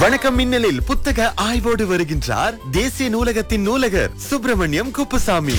வணக்கம் மின்னலில் புத்தக ஆய்வோடு வருகின்றார் தேசிய நூலகத்தின் நூலகர் சுப்பிரமணியம் குப்புசாமி.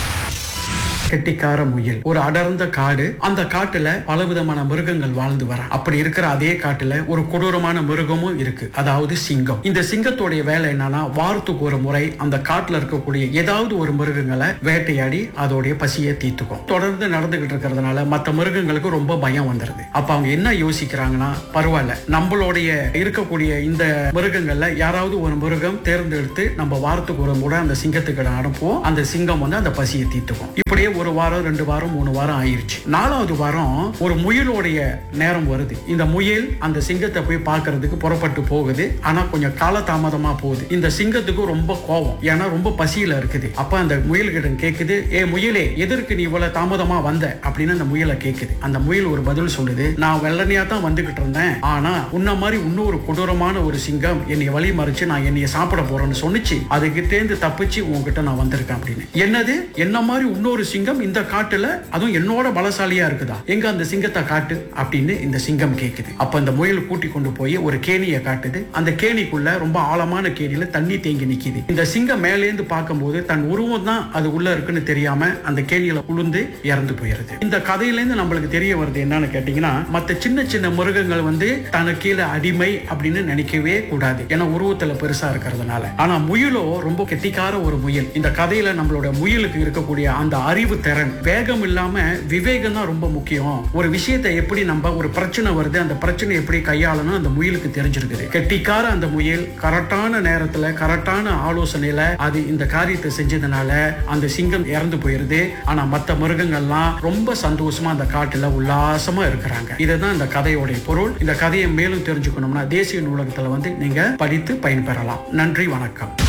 கெட்டிக்கார முயல் ஒரு அடர்ந்த காடு. அந்த காட்டுல பலவிதமான மிருகங்கள் வாழ்ந்து வர. அப்படி இருக்கிற அதே காட்டுல ஒரு கொடூரமான மிருகமும் இருக்கு, அதாவது சிங்கம். இந்த சிங்கத்தோடைய வேலை என்னன்னா, வாரத்துக்கு ஒரு முறை அந்த காட்டுல இருக்கக்கூடிய ஏதாவது ஒரு மிருகங்களை வேட்டையாடி அதோடைய பசியை தீர்த்துக்கும். தொடர்ந்து நடந்துகிட்டு இருக்கிறதுனால மற்ற மிருகங்களுக்கு ரொம்ப பயம் வந்துருது. அப்ப அவங்க என்ன யோசிக்கிறாங்கன்னா, பரவாயில்ல, நம்மளுடைய இருக்கக்கூடிய இந்த மிருகங்கள்ல யாராவது ஒரு மிருகம் தேர்ந்தெடுத்து நம்ம வாரத்துக்கு ஒரு முறை அந்த சிங்கத்துக்கு அனுப்புவோம். அந்த சிங்கம் வந்து அந்த பசியை தீர்த்துக்கும். இப்படியே ஒரு வாரம், 2 வாரம், 3 வாரம் ஆயிருச்சு. 4வது வாரம் ஒரு முயலுடைய நேரம் வருது. இந்த முயல் அந்த சிங்கத்தை போய் பார்க்கிறதுக்கு புறப்பட்டு போகுது. ஆனா கொஞ்சம் காலதாமதமா போகுது. இந்த சிங்கத்துக்கு ரொம்ப கோபம், ஏன்னா ரொம்ப பசியில இருக்குது. அப்ப அந்த முயல்கிட்ட கேக்குது, ஏ முயலே, எதற்கு நீ இவ்வளவு தாமதமா வந்த அப்படின்னு அந்த முயலை கேக்குது. அந்த முயல் ஒரு பதில் சொல்லுது, நான் வெள்ளனையா தான் வந்துகிட்டு இருந்தேன், ஆனா உன்ன மாதிரி இன்னொரு கொடூரமான ஒரு சிங்கம் என்னை வழி மறிச்சு நான் என்னைய சாப்பிட போறேன்னு சொன்னிச்சு. அதுகிட்டேந்து தப்பிச்சு உங்ககிட்ட நான் வந்திருக்கேன் அப்படின்னு. என்னது, என்ன மாதிரி இன்னொரு சிங்கம் இந்த காட்டுல, அதுவும் என்னோட பலசாலியா இருக்குதா? எங்க அந்த சிங்கத்தை காட்டு அப்படின்னு இந்த சிங்கம் கேக்குது. அப்ப அந்த முயல் கூட்டி கொண்டு போய் ஒரு கேணியை காட்டுது. அந்த கேணிக்குள்ள ரொம்ப ஆழமான கேணியில தண்ணி தேங்கி நிக்குது. இந்த சிங்கம் மேலேந்து பார்க்கும்போது தன் உருவம் தான் அது உள்ள இருக்குன்னு தெரியாம அந்த கேணியில உளுந்து இறந்து போயிருது. இந்த கதையில இருந்து நம்மளுக்கு தெரிய வருது என்னன்னு கேட்டீங்கன்னா, மத்த சின்ன சின்ன மிருகங்கள் வந்து தனக்கு கீழே அடிமை அப்படின்னு நினைக்கவே கூடாது, ஏன்னா உருவத்துல பெருசா இருக்கிறதுனால. ஆனா முயலோ ரொம்ப கெட்டிக்கார ஒரு முயல். இந்த கதையில நம்மளோட முயலுக்கு இருக்கக்கூடிய அந்த அறிவு திறன், வேகம் இல்லாம விவேகம் தான் ரொம்ப முக்கியம். ஒரு விஷயத்தை எப்படி நம்ம, ஒரு பிரச்சனை வருது, அந்த பிரச்சனை எப்படி கையாளணும் அந்த முயலுக்கு தெரிஞ்சிருக்குது. கெட்டிக்கார அந்த முயல் கரெக்டான நேரத்துல கரெக்டான ஆலோசனையில அது இந்த காரியத்தை செஞ்சதுனால அந்த சிங்கம் இறந்து போயிருது. ஆனா மற்ற மிருகங்கள்லாம் ரொம்ப சந்தோஷமா அந்த காட்டுல உல்லாசமா இருக்கிறாங்க. இதுதான் இந்த கதையோடைய பொருள். இந்த கதையை மேலும் தெரிஞ்சுக்கணும்னா தேசிய நூலகத்துல வந்து நீங்க படித்து பயன்பெறலாம். நன்றி, வணக்கம்.